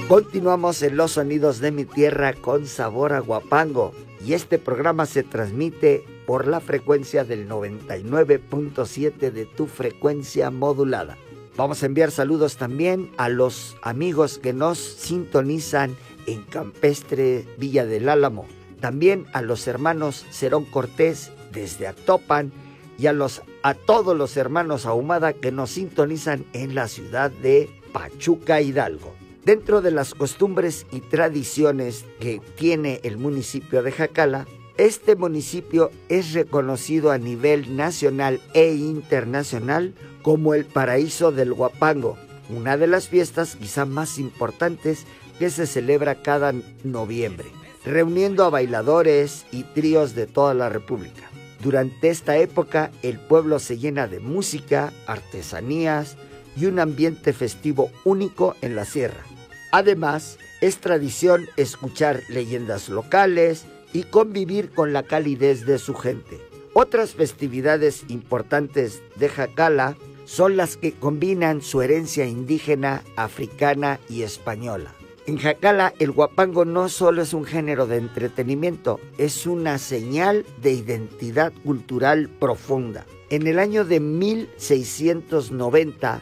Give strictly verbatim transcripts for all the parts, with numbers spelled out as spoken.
Continuamos en Los Sonidos de mi Tierra con sabor a Huapango, y este programa se transmite por la frecuencia del noventa y nueve punto siete de tu frecuencia modulada. Vamos a enviar saludos también a los amigos que nos sintonizan en Campestre, Villa del Álamo, también a los hermanos Cerón Cortés desde Actopan y a, los, a todos los hermanos Ahumada que nos sintonizan en la ciudad de Pachuca, Hidalgo. Dentro de las costumbres y tradiciones que tiene el municipio de Jacala, este municipio es reconocido a nivel nacional e internacional como el paraíso del Huapango, una de las fiestas quizá más importantes que se celebra cada noviembre, reuniendo a bailadores y tríos de toda la República. Durante esta época, el pueblo se llena de música, artesanías y un ambiente festivo único en la sierra. Además, es tradición escuchar leyendas locales y convivir con la calidez de su gente. Otras festividades importantes de Jacala son las que combinan su herencia indígena, africana y española. En Jacala, el Huapango no solo es un género de entretenimiento, es una señal de identidad cultural profunda. En el año de mil seiscientos noventa,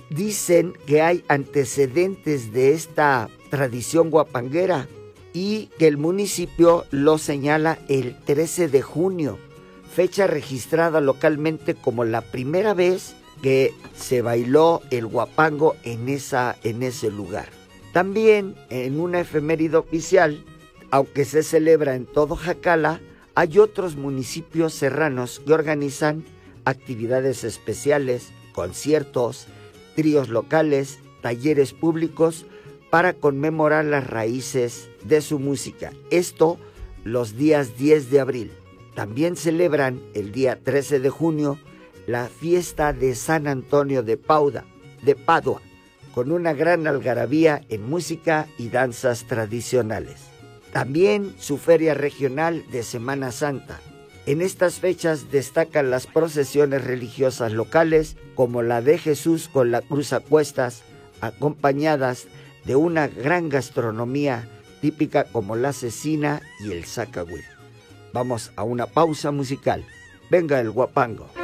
dicen que hay antecedentes de esta tradición huapanguera y que el municipio lo señala el trece de junio, fecha registrada localmente como la primera vez que se bailó el huapango en, esa, en ese lugar. También en una efeméride oficial, aunque se celebra en todo Jacala, hay otros municipios serranos que organizan actividades especiales, conciertos, tríos locales, talleres públicos para conmemorar las raíces de su música. Esto los días diez de abril. También celebran el día trece de junio la fiesta de San Antonio de Pauda, de Padua, con una gran algarabía en música y danzas tradicionales. También su feria regional de Semana Santa. En estas fechas destacan las procesiones religiosas locales como la de Jesús con la cruz a cuestas, acompañadas de una gran gastronomía típica como la cecina y el zacahuil. Vamos a una pausa musical. Venga el Huapango.